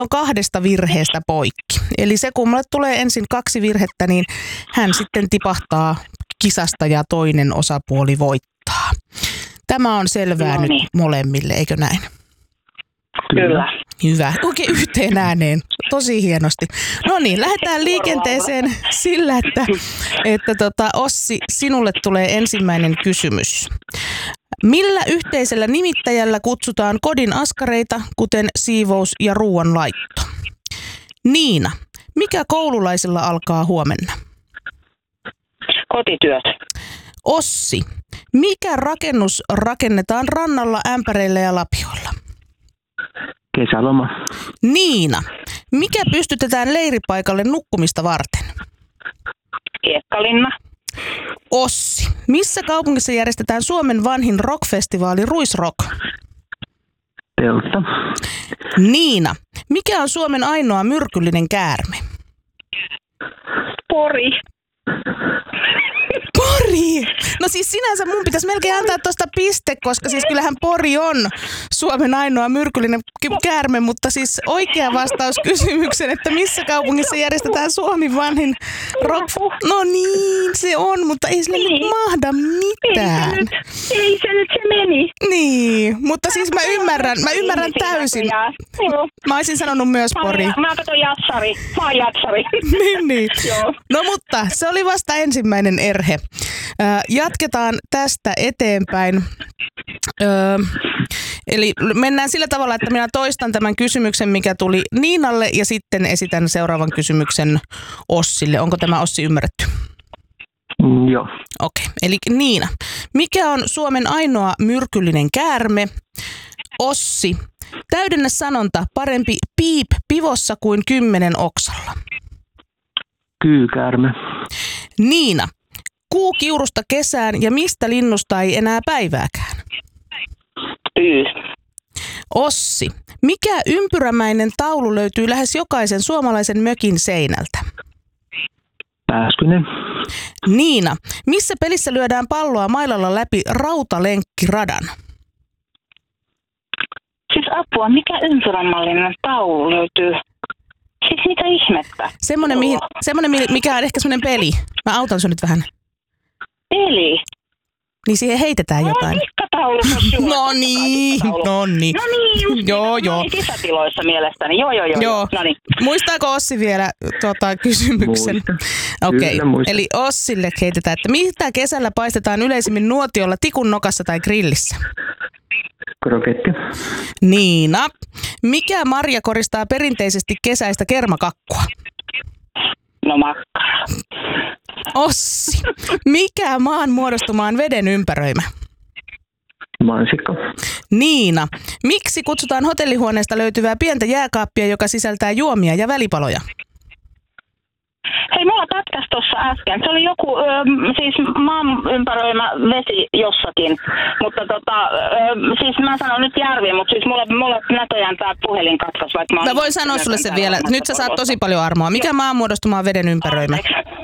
on 2 virheestä poikki. Eli se, kun mulle tulee ensin 2 virhettä, niin hän sitten tipahtaa kisasta ja toinen osapuoli voittaa. Tämä on selvää nyt molemmille, eikö näin? Kyllä. Hyvä. Oikein yhteen ääneen. Tosi hienosti. No niin, lähdetään liikenteeseen sillä, että Ossi, sinulle tulee ensimmäinen kysymys. Millä yhteisellä nimittäjällä kutsutaan kodin askareita, kuten siivous ja ruoanlaitto? Niina, mikä koululaisilla alkaa huomenna? Kotityöt. Ossi, mikä rakennus rakennetaan rannalla, ämpäreillä ja lapioilla? Kesäloma. Niina, mikä pystytetään leiripaikalle nukkumista varten? Kiekkalinna. Ossi, missä kaupungissa järjestetään Suomen vanhin rockfestivaali Ruisrock? Teltta. Niina, mikä on Suomen ainoa myrkyllinen käärme? Pori. Pori! No siis sinänsä mun pitäisi melkein antaa tuosta piste, koska siis kyllähän Pori on Suomen ainoa myrkyllinen käärme, mutta siis oikea vastaus kysymykseen, että missä kaupungissa järjestetään Suomen vanhin rock... No niin, se on, mutta ei sille nyt mahda mitään. Ei se nyt se meni. Niin, mutta siis mä ymmärrän täysin. Mä olisin sanonut myös Pori. Mä katson jatsari. Mä oon jatsari. Niin. No mutta se oli vasta ensimmäinen erhe. Jatketaan tästä eteenpäin. Eli mennään sillä tavalla, että minä toistan tämän kysymyksen, mikä tuli Niinalle, ja sitten esitän seuraavan kysymyksen Ossille. Onko tämä, Ossi, ymmärretty? Joo. Okei, eli Niina. Mikä on Suomen ainoa myrkyllinen käärme? Ossi, täydennä sanonta, parempi piip pivossa kuin 10 oksalla. Kyykäärme. Niina, kuu kiurusta kesään ja mistä linnusta ei enää päivääkään? Pyy. Ossi, mikä ympyrämäinen taulu löytyy lähes jokaisen suomalaisen mökin seinältä? Pääskynen. Niina, missä pelissä lyödään palloa mailalla läpi rautalenkkiradan? Siis apua, mikä ympyrämallinen taulu löytyy? Siis mitä ihmettä? Semmoinen, mikä on ehkä semmoinen peli. Mä autan sun nyt vähän. Peli? Niin siihen heitetään jotain. No niin. Joo. Kisatiloissa mielestäni. Joo. Noniin. Muistaako Ossi vielä kysymyksen? Okei. Eli Ossille heitetään, että mitä kesällä paistetaan yleisimmin nuotiolla, tikun nokassa tai grillissä? Kroketti. Niina, mikä marja koristaa perinteisesti kesäistä kermakakkua? No makkara. Ossi, mikä maan muodostumaan veden ympäröimä? Mansikka. Niina, miksi kutsutaan hotellihuoneesta löytyvää pientä jääkaappia, joka sisältää juomia ja välipaloja? Hei, mulla pätkäs tuossa äsken. Se oli joku, siis maan ympäröimä vesi jossakin. Mutta siis mä sanon nyt järvi, mutta siis mulla näköjään tää puhelin katkas. Mä voin sanoa sulle sen vielä. Nyt sä saat tosi paljon armoa. Mikä maan muodostumaan veden ympäröimä?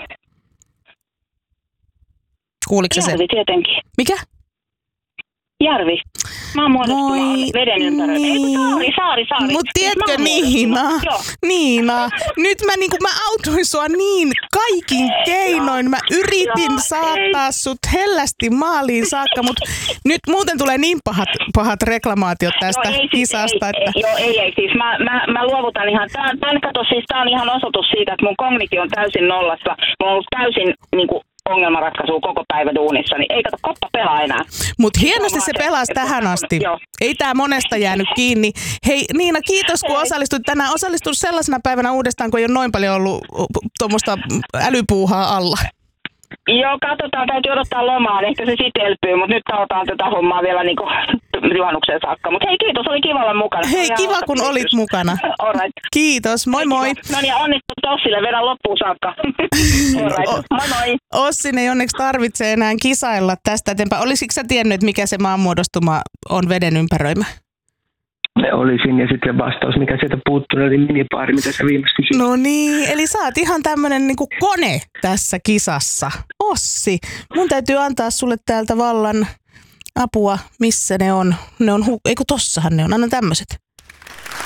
Kuuliko se? Järvi tietenkin. Mikä? Järvi. Maan muodostumaan veden ympäröimä. Niin. Ei, saari. Mut tiedätkö, Niina, nyt mä autoin sua niin kaikin keinoin. Mä yritin saattaa sut hellästi maaliin saakka, mutta nyt muuten tulee niin pahat reklamaatiot tästä kisasta. Ei. Siis mä luovutan ihan. Tää on ihan osoitus siitä, että mun kognitio on täysin nollassa. Mä oon ollut täysin ongelmanratkaisua koko päivä duunissa, niin ei kato, koppa pelaa enää. Mutta hienosti se pelasi tähän asti. Joo. Ei tää monesta jäänyt kiinni. Hei Niina, kiitos kun osallistuit tänään. Osallistu sellaisena päivänä uudestaan, kun ei ole noin paljon ollut tuommoista älypuuhaa alla. Joo, katsotaan, täytyy odottaa lomaan, ehkä se sitten elpyy, mutta nyt tautaan tätä hommaa vielä niinku juhannukseen saakka. Mutta hei, kiitos, oli kiva olla mukana. Hei, kiva kun olit mukana. Alright. Kiitos, moi moi. No niin, ja onnittelut Ossille, vedän loppuun saakka. Alright. Moi. Ossin ei onneksi tarvitse enää kisailla tästä eteenpäin. Olisitko sä tiennyt, mikä se maanmuodostuma on veden ympäröimä? Olisin, ja sitten vastaus, mikä sieltä puuttuu, oli minipaari, mitä sä viimeksi kysyit. No niin, eli sä oot ihan tämmönen niinku kone tässä kisassa. Ossi, mun täytyy antaa sulle täältä vallan apua, missä ne on. Ei kun tossahan ne on, anna tämmöset.